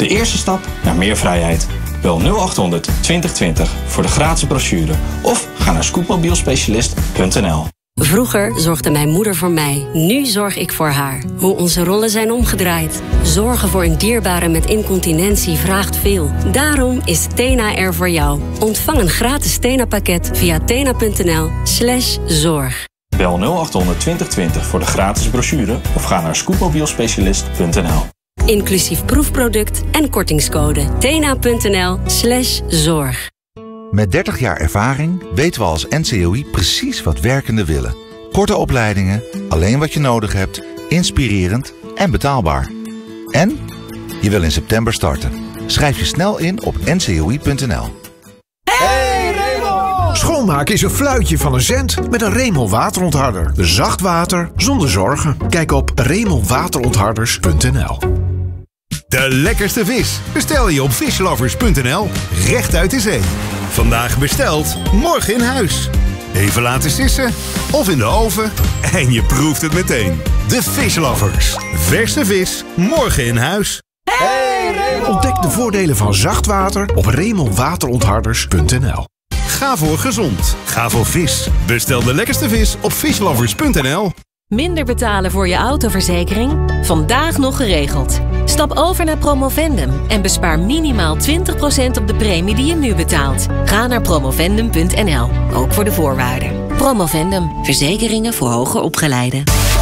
De eerste stap naar meer vrijheid. Bel 0800 2020 voor de gratis brochure of ga naar scootmobielspecialist.nl. Vroeger zorgde mijn moeder voor mij, nu zorg ik voor haar. Hoe onze rollen zijn omgedraaid. Zorgen voor een dierbare met incontinentie vraagt veel. Daarom is Tena er voor jou. Ontvang een gratis Tena-pakket via tena.nl/zorg. Bel 0800 2020 voor de gratis brochure of ga naar scootmobielspecialist.nl. Inclusief proefproduct en kortingscode. tena.nl/zorg. Met 30 jaar ervaring weten we als NCOI precies wat werkenden willen. Korte opleidingen, alleen wat je nodig hebt, inspirerend en betaalbaar. En je wil in september starten. Schrijf je snel in op ncoi.nl. Hey Raymond! Schoonmaken is een fluitje van een cent met een Raymond waterontharder. Zacht water zonder zorgen. Kijk op RaymondWaterontharders.nl. De lekkerste vis bestel je op fishlovers.nl, recht uit de zee. Vandaag besteld, morgen in huis. Even laten sissen of in de oven en je proeft het meteen. De Fishlovers. Verse vis, morgen in huis. Hey Raymond! Ontdek de voordelen van zacht water op RaymondWaterontharders.nl. Ga voor gezond. Ga voor vis. Bestel de lekkerste vis op fishlovers.nl. Minder betalen voor je autoverzekering? Vandaag nog geregeld. Stap over naar Promovendum en bespaar minimaal 20% op de premie die je nu betaalt. Ga naar promovendum.nl, ook voor de voorwaarden. Promovendum, verzekeringen voor hoger opgeleiden.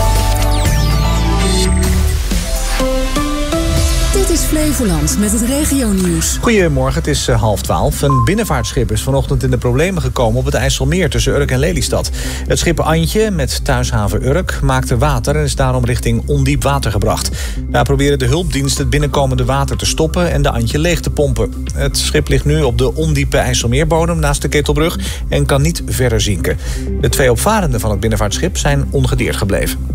Dit is Flevoland met het regionieuws. Goedemorgen, het is 11:30. Een binnenvaartschip is vanochtend in de problemen gekomen op het IJsselmeer tussen Urk en Lelystad. Het schip Antje met thuishaven Urk maakte water en is daarom richting ondiep water gebracht. Daar proberen de hulpdiensten het binnenkomende water te stoppen en de Antje leeg te pompen. Het schip ligt nu op de ondiepe IJsselmeerbodem naast de Ketelbrug en kan niet verder zinken. De 2 opvarenden van het binnenvaartschip zijn ongedeerd gebleven.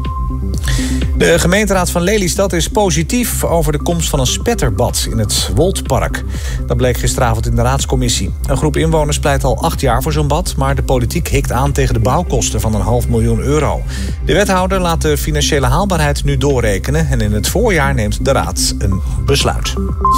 De gemeenteraad van Lelystad is positief over de komst van een spetterbad in het Woldpark. Dat bleek gisteravond in de raadscommissie. Een groep inwoners pleit al 8 jaar voor zo'n bad, maar de politiek hikt aan tegen de bouwkosten van €500.000. De wethouder laat de financiële haalbaarheid nu doorrekenen en in het voorjaar neemt de raad een besluit.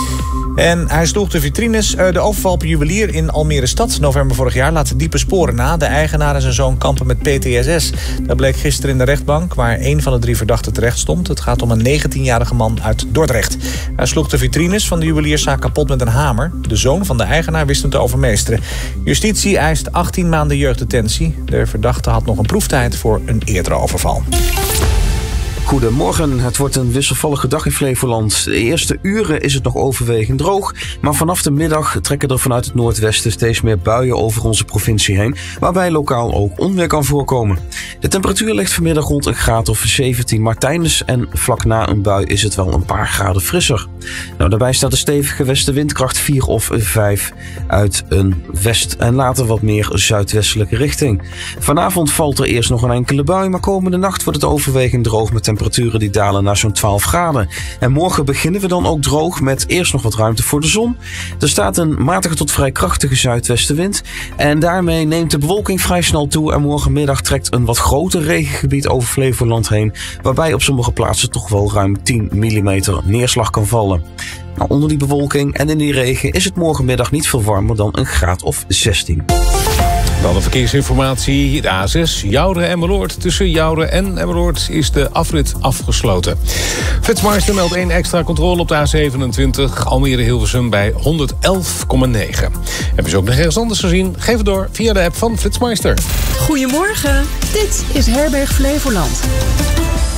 En hij sloeg de vitrines. De overval op een juwelier in Almere Stad november vorig jaar laat diepe sporen na. De eigenaar en zijn zoon kampen met PTSS. Dat bleek gisteren in de rechtbank, waar 1 van de 3 verdachten terecht stond. Het gaat om een 19-jarige man uit Dordrecht. Hij sloeg de vitrines van de juwelierszaak kapot met een hamer. De zoon van de eigenaar wist hem te overmeesteren. Justitie eist 18 maanden jeugddetentie. De verdachte had nog een proeftijd voor een eerdere overval. Goedemorgen, het wordt een wisselvallige dag in Flevoland. De eerste uren is het nog overwegend droog, maar vanaf de middag trekken er vanuit het noordwesten steeds meer buien over onze provincie heen, waarbij lokaal ook onweer kan voorkomen. De temperatuur ligt vanmiddag rond een graad of 17, maar tijdens en vlak na een bui is het wel een paar graden frisser. Daarbij staat de stevige westenwind kracht 4 of 5 uit een west- en later wat meer zuidwestelijke richting. Vanavond valt er eerst nog een enkele bui, maar komende nacht wordt het overwegend droog met temperaturen die dalen naar zo'n 12 graden. En morgen beginnen we dan ook droog met eerst nog wat ruimte voor de zon. Er staat een matige tot vrij krachtige zuidwestenwind en daarmee neemt de bewolking vrij snel toe en morgenmiddag trekt een wat groter regengebied over Flevoland heen, waarbij op sommige plaatsen toch wel ruim 10 mm neerslag kan vallen. Onder die bewolking en in die regen is het morgenmiddag niet veel warmer dan een graad of 16. Dan de verkeersinformatie. De A6 Jouderen-Emmeloord. Tussen Jouderen en Emmeloord is de afrit afgesloten. Flitsmeister meldt 1 extra controle op de A27. Almere-Hilversum bij 111,9. Heb je ze ook nog ergens anders gezien? Geef het door via de app van Flitsmeister. Goedemorgen, dit is Herberg Flevoland.